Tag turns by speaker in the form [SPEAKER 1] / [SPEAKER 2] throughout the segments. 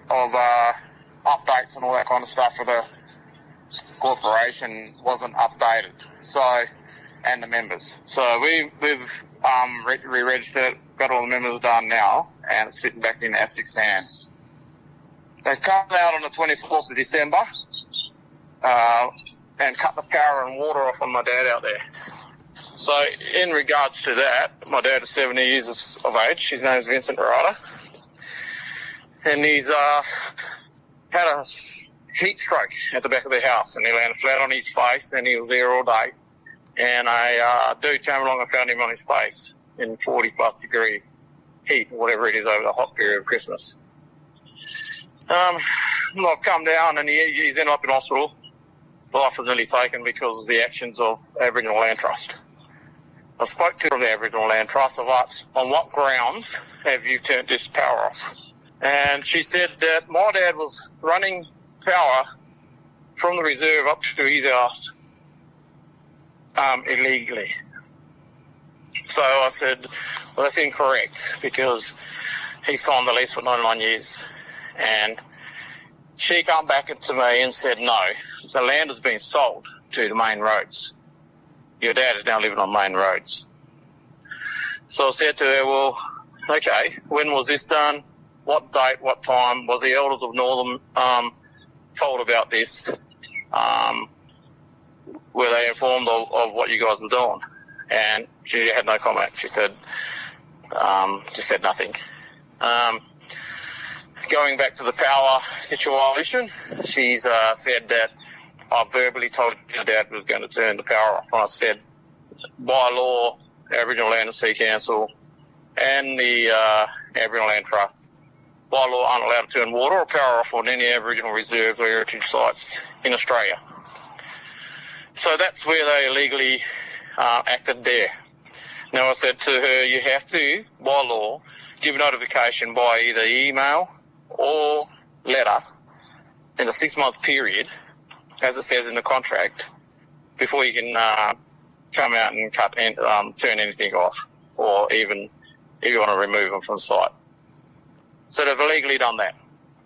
[SPEAKER 1] of updates and all that kind of stuff for the corporation wasn't updated. So, and the members. So we've re-registered it, got all the members done now, and it's sitting back in ASIC's hands. They've come out on the 24th of December and cut the power and water off on my dad out there. So in regards to that, my dad is 70 years of age. His name is Vincent Rada. And he's had a heat stroke at the back of the house, and he landed flat on his face, and he was there all day. And a dude came along and found him on his face in 40-plus degree heat, whatever it is, over the hot period of Christmas. I've come down, and he's ended up in hospital. His life was nearly taken because of the actions of Aboriginal Land Trust. I spoke to the Aboriginal Land Trust. I've asked, on what grounds have you turned this power off? And she said that my dad was running power from the reserve up to his house illegally. So I said, well, that's incorrect, because he signed the lease for 99 years. And she came back to me and said, no, the land has been sold to the main roads. Your dad is now living on main roads. So I said to her, well, okay, when was this done? What date, what time? Was the elders of Northam told about this? Were they informed of what you guys were doing? And she had no comment. She said, just said nothing. Going back to the power situation, she's said that I verbally told your dad was going to turn the power off. And I said, by law, Aboriginal Land and Sea Council and the Aboriginal Land Trust, by law, aren't allowed to turn water or power off on any Aboriginal reserves or heritage sites in Australia. So that's where they illegally acted there. Now, I said to her, you have to, by law, give notification by either email or letter in a 6-month period, as it says in the contract, before you can come out and cut and turn anything off, or even if you want to remove them from site. So they've illegally done that.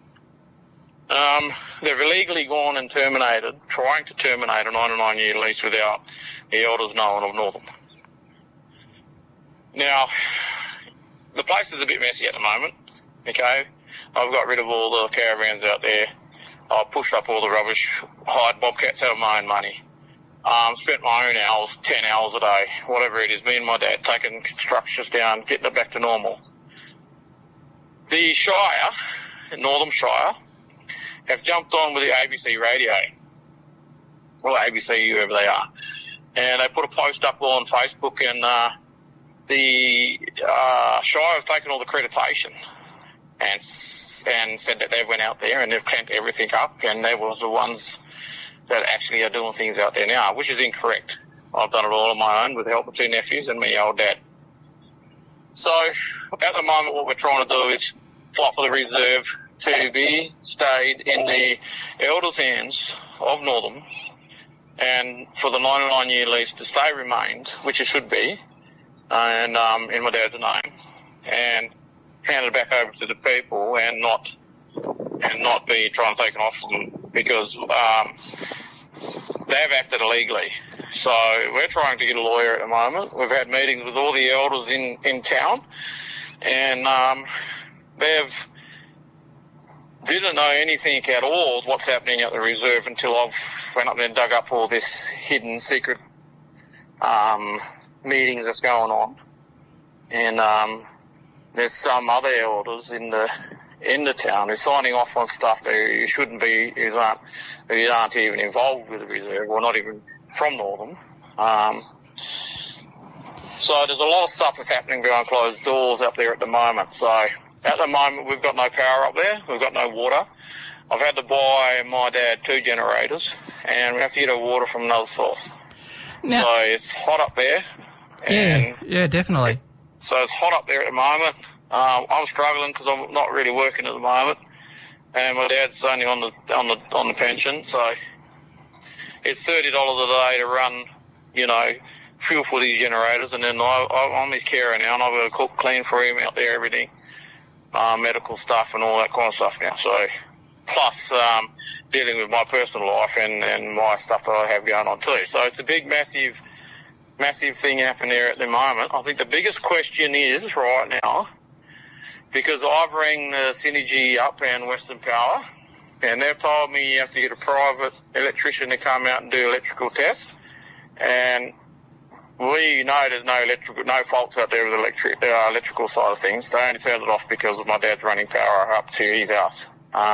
[SPEAKER 1] They've illegally gone and trying to terminate a 99-year lease without the elders knowing of Northam. Now, the place is a bit messy at the moment, okay? I've got rid of all the caravans out there. I've pushed up all the rubbish, hired bobcats out of my own money. Spent my own hours, 10 hours a day, whatever it is, me and my dad taking structures down, getting it back to normal. The Shire, Northam Shire, have jumped on with the ABC radio, or ABC, whoever they are, and they put a post up on Facebook, and the Shire have taken all the accreditation and said that they went out there and they've clamped everything up, and they was the ones that actually are doing things out there now, which is incorrect. I've done it all on my own with the help of 2 nephews and my old dad. So at the moment, what we're trying to do is fight for the reserve to be stayed in the elders' hands of Northam, and for the 99-year lease to stay remained, which it should be, and in my dad's name, and handed back over to the people, and not be trying to take it off them, because they've acted illegally. So we're trying to get a lawyer at the moment. We've had meetings with all the elders in town, and they've didn't know anything at all what's happening at the reserve until I've went up there and dug up all this hidden secret meetings that's going on. And there's some other elders in the town who's signing off on stuff that you shouldn't be, who aren't even involved with the reserve, or not even from Northam. So there's a lot of stuff that's happening behind closed doors up there at the moment. So at the moment, we've got no power up there. We've got no water. I've had to buy my dad 2 generators, and we have to get our water from another source. Now, so it's hot up there. And
[SPEAKER 2] yeah, definitely.
[SPEAKER 1] So it's hot up there at the moment. I'm struggling because I'm not really working at the moment, and my dad's only on the pension. So it's $30 a day to run, fuel for these generators, and then I'm his carer now, and I've got to cook, clean for him out there, everything. medical stuff and all that kind of stuff now. So plus dealing with my personal life and my stuff that I have going on too. So it's a big, massive thing happening there at the moment. I think the biggest question is right now, because I've rang the Synergy up and Western Power, and they've told me you have to get a private electrician to come out and do electrical tests. And we know there's no faults out there with the electrical side of things. They only turned it off because my dad's running power up to his house.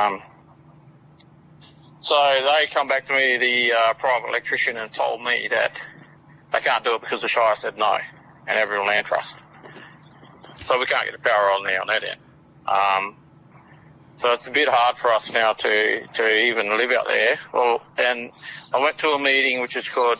[SPEAKER 1] So they come back to me, the private electrician, and told me that they can't do it because the Shire said no, and Aboriginal Land Trust. So we can't get the power on there on that end. So it's a bit hard for us now to even live out there. Well, and I went to a meeting which is called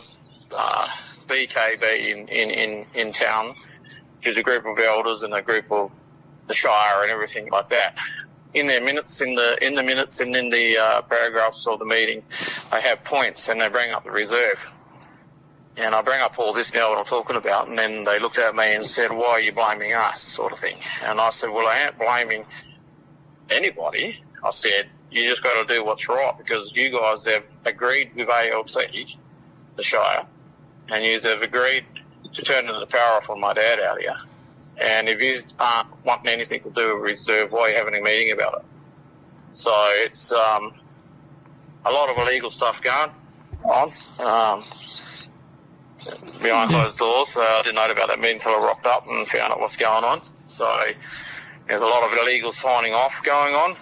[SPEAKER 1] BKB in town, which is a group of elders and a group of the Shire and everything like that. In their minutes, in the minutes and in the paragraphs of the meeting, they have points and they bring up the reserve. And I bring up all this now what I'm talking about, and then they looked at me and said, "Why are you blaming us?" sort of thing. And I said, "Well, I ain't blaming anybody." I said, "You just got to do what's right, because you guys have agreed with ALT, the Shire, and you have agreed to turn the power off on my dad out here. And if you aren't wanting anything to do with reserve, why are you having a meeting about it?" So it's a lot of illegal stuff going on behind closed doors. I didn't know about that meeting until I rocked up and found out what's going on. So there's a lot of illegal signing off going on.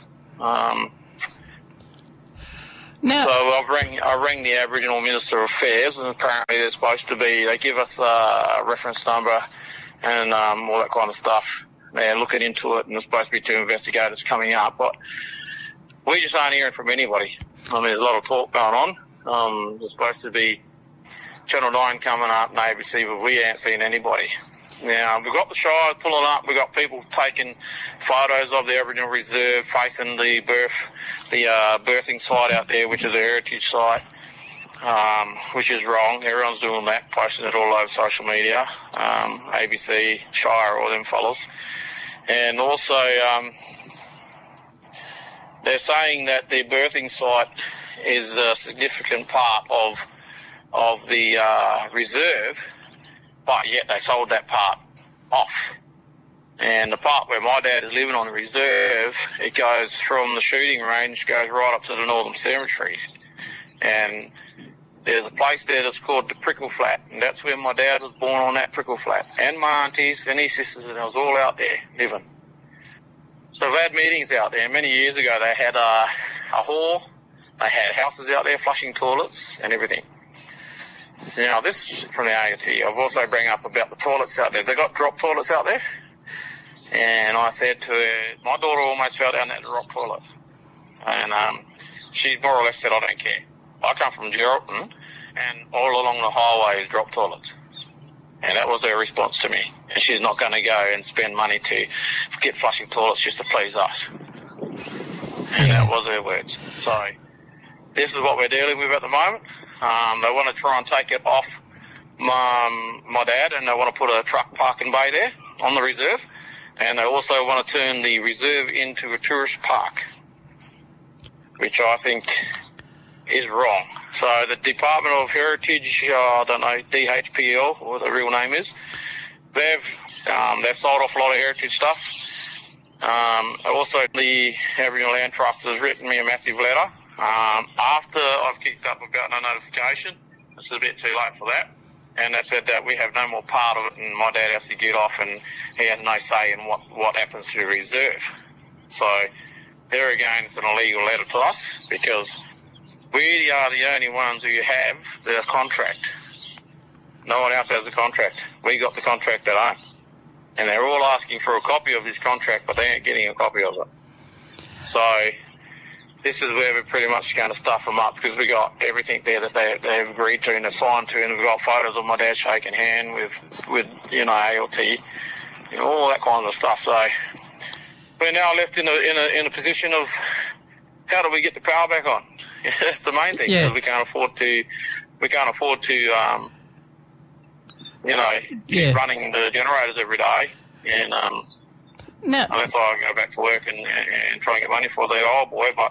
[SPEAKER 1] So I rang the Aboriginal Minister of Affairs, and apparently they're supposed to be, they give us a reference number and all that kind of stuff. They're looking into it, and there's supposed to be 2 investigators coming up, but we just aren't hearing from anybody. I mean, there's a lot of talk going on. There's supposed to be Channel 9 coming up and ABC, but we ain't seen anybody. Now, we've got the Shire pulling up. We've got people taking photos of the Aboriginal Reserve facing the birthing site out there, which is a heritage site, which is wrong. Everyone's doing that, posting it all over social media, ABC, Shire, all them fellas. And also, they're saying that the birthing site is a significant part of the reserve, but yet they sold that part off. And the part where my dad is living on the reserve, it goes from the shooting range, goes right up to the Northern Cemetery. And there's a place there that's called the Prickle Flat, and that's where my dad was born, on that Prickle Flat. And my aunties and his sisters, and I was all out there living. So I've had meetings out there. Many years ago, they had a hall, they had houses out there, flushing toilets and everything. Now, this from the ALT, I've also bring up about the toilets out there. They've got drop toilets out there. And I said to her, my daughter almost fell down that drop toilet. And she more or less said, "I don't care. I come from Geraldton, and all along the highway is drop toilets." And that was her response to me. And she's not going to go and spend money to get flushing toilets just to please us. And that was her words. So this is what we're dealing with at the moment. They want to try and take it off my dad, and they want to put a truck parking bay there on the reserve. And they also want to turn the reserve into a tourist park, which I think is wrong. So the Department of Heritage, I don't know, DHPL, or what the real name is, they've sold off a lot of heritage stuff. Also, the Aboriginal Land Trust has written me a massive letter. After I've kicked up about no notification, it's a bit too late for that. And they said that we have no more part of it, and my dad has to get off, and he has no say in what happens to the reserve. So there again, it's an illegal letter to us, because we are the only ones who have the contract. No one else has the contract. We got the contract at home. And they're all asking for a copy of this contract, but they ain't getting a copy of it. So this is where we're pretty much going to stuff them up, because we got everything there that they've agreed to and assigned to, and we've got photos of my dad shaking hand with ALT, all that kind of stuff. So we're now left in a position of, how do we get the power back on? That's the main thing.
[SPEAKER 2] Yeah.
[SPEAKER 1] We can't afford to keep running the generators every day, and
[SPEAKER 2] No.
[SPEAKER 1] unless I go back to work and try and get money for the old boy. But